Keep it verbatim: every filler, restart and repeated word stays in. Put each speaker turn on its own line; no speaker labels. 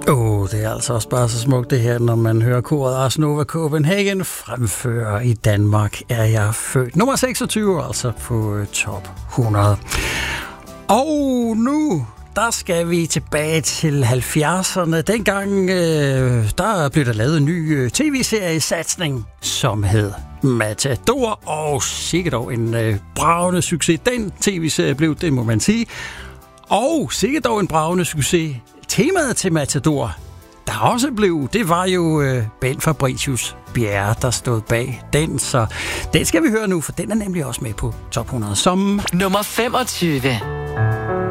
Åh, oh, det er altså også bare så smukt det her, når man hører koret Ars Nova Copenhagen fremfører I Danmark er jeg født. Nummer seksogtyve altså på uh, top hundrede. Og nu, der skal vi tilbage til halvfjerdserne. Dengang, øh, der blev der lavet en ny øh, tv-seriesatsning, som hed Matador. Og sikkert dog en øh, bragende succes. Den tv-serie blev, det må man sige. Og sikkert dog en bragende succes. Temaet til Matador, der også blev, det var jo øh, Bent Fabricius Bjerre, der stod bag den. Så den skal vi høre nu, for den er nemlig også med på top hundrede som
nummer femogtyve.